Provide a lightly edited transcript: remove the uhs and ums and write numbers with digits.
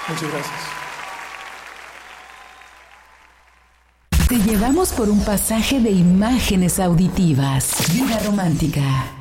Muchas gracias. Te llevamos por un pasaje de imágenes auditivas. Vida romántica.